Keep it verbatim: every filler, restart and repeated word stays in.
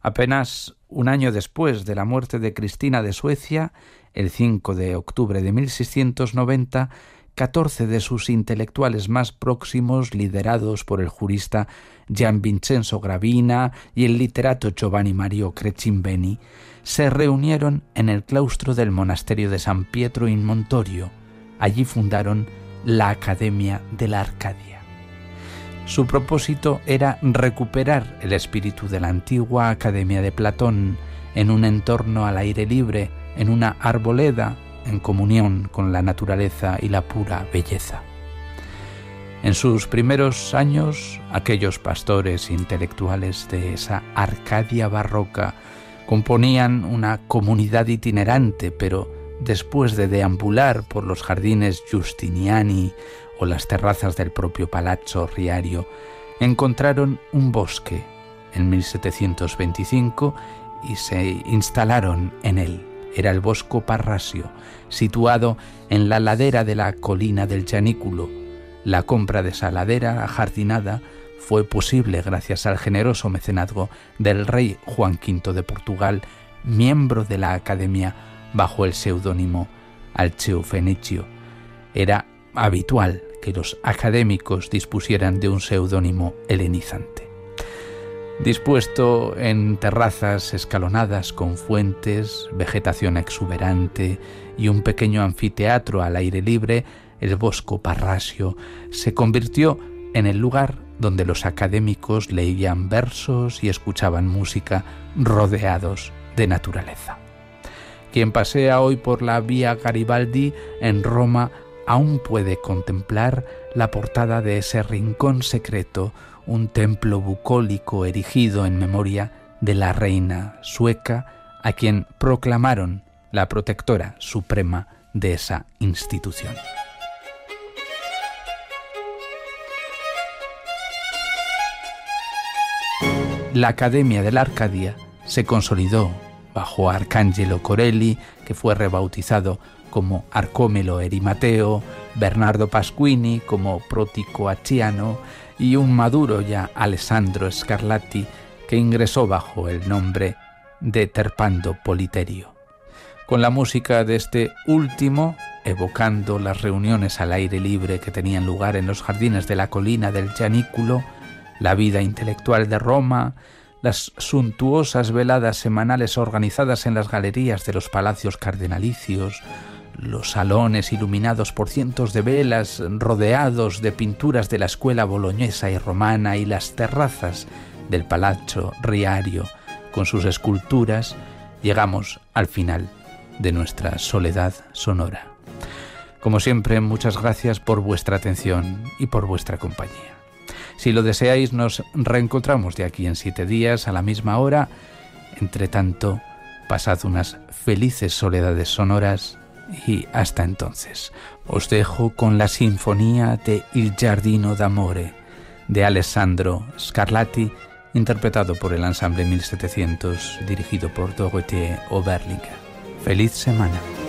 Apenas un año después de la muerte de Cristina de Suecia, el cinco de octubre de mil seiscientos noventa, catorce de sus intelectuales más próximos, liderados por el jurista Gian Vincenzo Gravina y el literato Giovanni Mario Creccimbeni, se reunieron en el claustro del monasterio de San Pietro in Montorio. Allí fundaron la Academia de la Arcadia. Su propósito era recuperar el espíritu de la antigua Academia de Platón en un entorno al aire libre, en una arboleda, en comunión con la naturaleza y la pura belleza. En sus primeros años, aquellos pastores intelectuales de esa Arcadia barroca componían una comunidad itinerante, pero después de deambular por los jardines Giustiniani o las terrazas del propio Palazzo Riario, encontraron un bosque en mil setecientos veinticinco y se instalaron en él. Era el Bosco Parrasio, situado en la ladera de la colina del Gianículo. La compra de esa ladera ajardinada fue posible gracias al generoso mecenazgo del rey Juan quinto de Portugal, miembro de la Academia bajo el seudónimo Alceo Fenicio. Era habitual que los académicos dispusieran de un seudónimo helenizante. Dispuesto en terrazas escalonadas con fuentes, vegetación exuberante y un pequeño anfiteatro al aire libre, el Bosco Parrasio se convirtió en el lugar donde los académicos leían versos y escuchaban música rodeados de naturaleza. Quien pasea hoy por la Vía Garibaldi en Roma aún puede contemplar la portada de ese rincón secreto, un templo bucólico erigido en memoria de la reina sueca, a quien proclamaron la protectora suprema de esa institución. La Academia de la Arcadia se consolidó bajo Arcangelo Corelli, que fue rebautizado como Arcomelo Erimateo, Bernardo Pasquini como Protico Acciano y un maduro ya Alessandro Scarlatti, que ingresó bajo el nombre de Terpando Politerio. Con la música de este último, evocando las reuniones al aire libre que tenían lugar en los jardines de la colina del Gianículo, la vida intelectual de Roma, las suntuosas veladas semanales organizadas en las galerías de los palacios cardenalicios, los salones iluminados por cientos de velas rodeados de pinturas de la escuela boloñesa y romana y las terrazas del Palazzo Riario con sus esculturas, llegamos al final de nuestra soledad sonora. Como siempre, muchas gracias por vuestra atención y por vuestra compañía. Si lo deseáis, nos reencontramos de aquí en siete días a la misma hora. Entre tanto, pasad unas felices soledades sonoras y hasta entonces os dejo con la sinfonía de Il Giardino d'Amore de Alessandro Scarlatti, interpretado por el ensamble mil setecientos, dirigido por Dorothée Oberlinger. ¡Feliz semana!